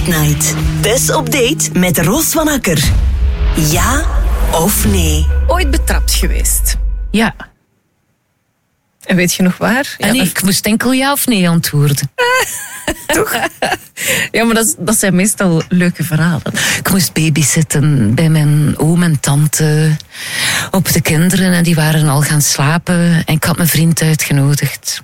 Date Night. Dus op date met Roos van Akker. Ja of nee? Ooit betrapt geweest? Ja. En weet je nog waar? En Ja, ik moest enkel ja of nee antwoorden. toch? Ja, maar dat zijn meestal leuke verhalen. Ik moest babysitten bij mijn oom en tante op de kinderen en die waren al gaan slapen en ik had mijn vriend uitgenodigd.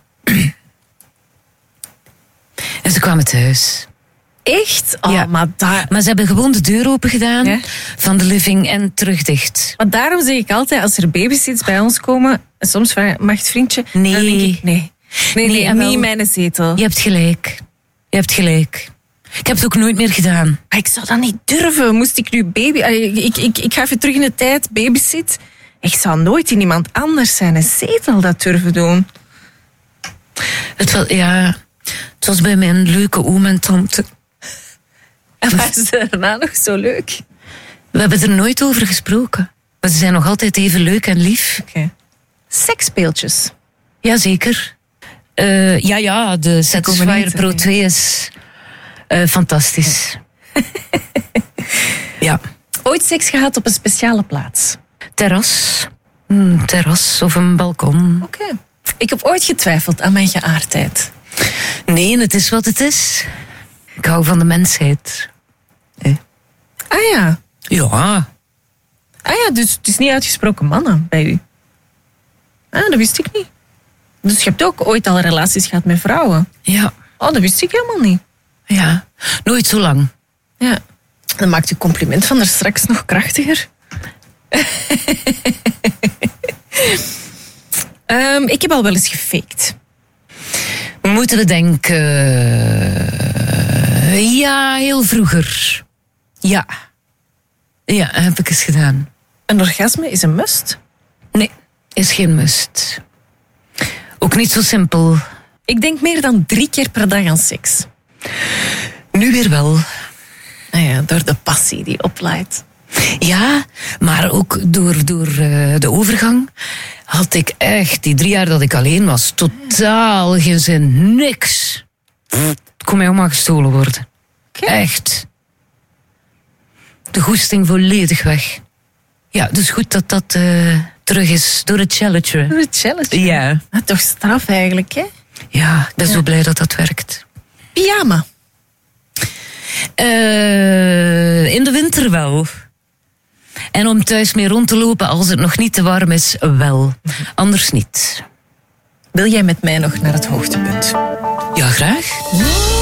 En ze kwamen thuis. Echt? Oh, Ja. maar ze hebben gewoon de deur open gedaan Ja? van de living en terug dicht. maar daarom zeg ik altijd, als er babysits bij ons komen, soms vragen, mag het vriendje? Nee. Dan denk ik, nee, en wel- niet mijn zetel. Je hebt gelijk. Ik heb het ook nooit meer gedaan. Maar ik zou dat niet durven. Moest ik nu ik ga even terug in de tijd, babysit. Ik zou nooit in iemand anders zijn zetel dat durven doen. Het was bij mijn leuke oom en tante. En was het daarna nog zo leuk? We hebben er nooit over gesproken. Maar ze zijn nog altijd even leuk en lief. Okay. Seksspeeltjes. Jazeker. De Satisfyer Pro 2 is fantastisch. Ja. Ooit seks gehad op een speciale plaats? Terras. Terras of een balkon. Oké. Ik heb ooit getwijfeld aan mijn geaardheid. Nee, het is wat het is. Ik hou van de mensheid. Ah ja. Ja. Dus het is niet uitgesproken mannen bij u. Ah, dat wist ik niet. Dus je hebt ook ooit al relaties gehad met vrouwen? Ja. Oh, dat wist ik helemaal niet. Ja. Nooit zo lang. Ja. Dan maakt uw compliment van er straks nog krachtiger. Ik heb al wel eens gefaked. Moeten we denken... ja, heel vroeger. Ja. Ja, heb ik eens gedaan. Een orgasme is een must. Nee, is geen must. Ook niet zo simpel. Ik denk meer dan 3 keer per dag aan seks. Nu weer wel. Nou ja, door de passie die oplaait. Ja, maar ook door de overgang had ik echt, die 3 jaar dat ik alleen was, totaal geen zin. Niks. Het kon mij allemaal gestolen worden. Okay. Echt. De goesting volledig weg. Ja, dus goed dat dat terug is door het challenge. Door het challenge. Ja. Toch straf eigenlijk, hè? Ja, ik ben zo blij dat dat werkt. Pyjama. In de winter wel. En om thuis mee rond te lopen als het nog niet te warm is, wel. Anders niet. Wil jij met mij nog naar het hoogtepunt? Ja, graag.